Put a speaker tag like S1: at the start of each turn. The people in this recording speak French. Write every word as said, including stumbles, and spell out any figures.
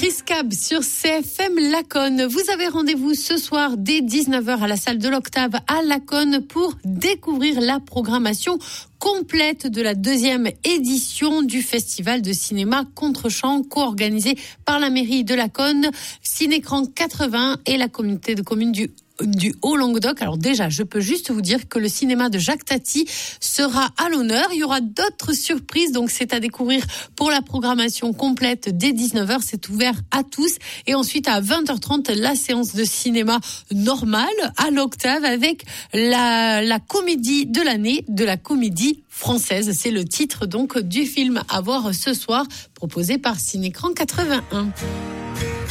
S1: Chris Cab sur C F M Laconne. Vous avez rendez-vous ce soir dès dix-neuf heures à la salle de l'Octave à Laconne pour découvrir la programmation complète de la deuxième édition du festival de cinéma Contre-champ, co-organisé par la mairie de Laconne, Cinécran quatre-vingts et la communauté de communes du du Haut-Languedoc. Alors déjà, je peux juste vous dire que le cinéma de Jacques Tati sera à l'honneur. Il y aura d'autres surprises, donc c'est à découvrir pour la programmation complète dès dix-neuf heures. C'est ouvert à tous. Et ensuite, à vingt heures trente, la séance de cinéma normale à l'Octave avec la, la comédie de l'année de la comédie française. C'est le titre donc du film à voir ce soir, proposé par Cinécran quatre-vingt-un.